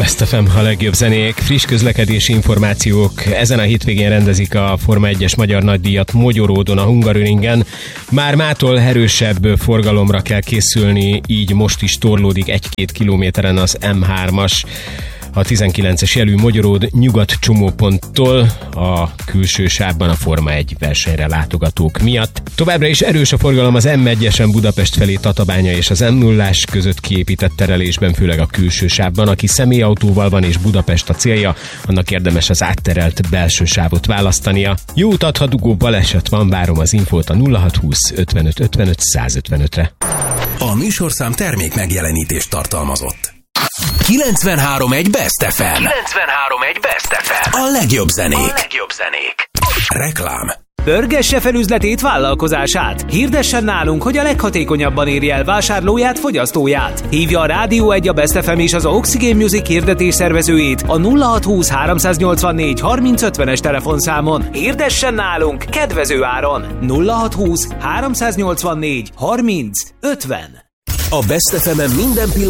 Best FM, a legjobb zenék, friss közlekedési információk. Ezen a hétvégén rendezik a Forma 1-es magyar nagydíjat Mogyoródon, a Hungaroringen. Már mától erősebb forgalomra kell készülni, így most is torlódik 1-2 kilométeren az M3-as. A 19-es jelű Mogyoród nyugat csomóponttól a külső sávban a Forma 1 versenyre látogatók miatt. Továbbra is erős a forgalom az M1-esen Budapest felé Tatabánya és az M0-ás között kiépített terelésben, főleg a külső sávban. Aki személyautóval van és Budapest a célja, annak érdemes az átterelt belső sávot választania. Jó utat, ha dugó baleset van, várom az infót a 0620 55 55 155-re. A műsorszám termék megjelenítést tartalmazott. 93.1 Best FM. 93.1 Best FM. A legjobb zenék. Reklám. Pörgesse fel üzletét, vállalkozását. Hirdessen nálunk, hogy a leghatékonyabban érje el vásárlóját, fogyasztóját. Hívja a Rádió 1, a Best FM és az Oxygen Music hirdetés szervezőjét a 0620 384 3050-es telefonszámon. Hirdessen nálunk kedvező áron. 0620 384 3050. A Best FM-en minden pillanat